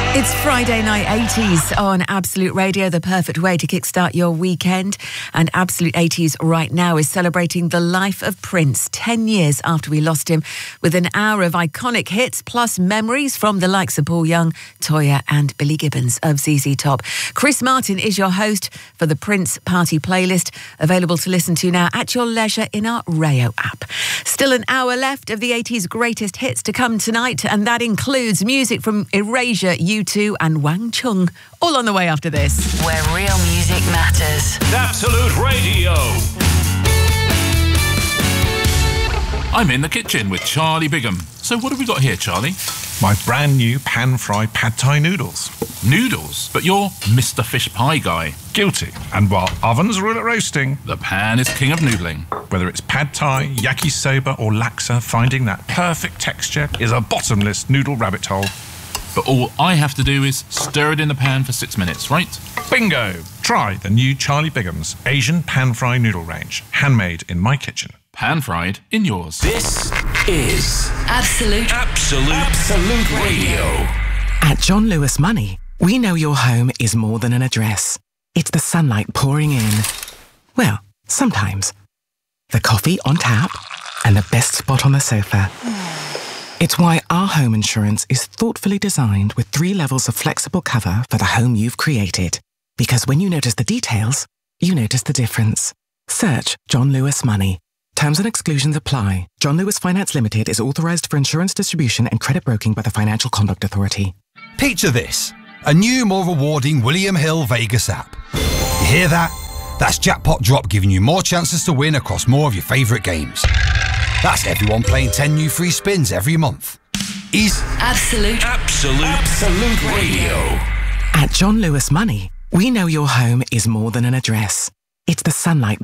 It's Friday night 80s on Absolute Radio, the perfect way to kickstart your weekend. And Absolute 80s right now is celebrating the life of Prince 10 years after we lost him, with an hour of iconic hits plus memories from the likes of Paul Young, Toyah and Billy Gibbons of ZZ Top. Chris Martin is your host for the Prince Party playlist, available to listen to now at your leisure in our Rayo app. Still an hour left of the 80s greatest hits to come tonight, and that includes music from Erasure, U2 and Wang Chung, all on the way after this. Where real music matters. Absolute Radio. I'm in the kitchen with Charlie Bigham. So what have we got here, Charlie? My brand new pan-fried pad thai noodles. Noodles? But you're Mr. Fish Pie guy. Guilty. And while ovens rule at roasting, the pan is king of noodling. Whether it's pad thai, yakisoba or laksa, finding that perfect texture is a bottomless noodle rabbit hole. But all I have to do is stir it in the pan for 6 minutes, right? Bingo! Try the new Charlie Bigham's Asian pan-fried noodle range, handmade in my kitchen. Pan-fried in yours. This is Absolute Radio. At John Lewis Money, we know your home is more than an address. It's the sunlight pouring in. Well, sometimes. The coffee on tap and the best spot on the sofa. It's why our home insurance is thoughtfully designed with 3 levels of flexible cover for the home you've created. Because when you notice the details, you notice the difference. Search John Lewis Money. Terms and exclusions apply. John Lewis Finance Limited is authorised for insurance distribution and credit broking by the Financial Conduct Authority. Picture this. A new, more rewarding William Hill Vegas app. You hear that? That's Jackpot Drop giving you more chances to win across more of your favourite games. That's everyone playing 10 new free spins every month. Is Absolute Radio. At John Lewis Money, we know your home is more than an address. It's the sunlight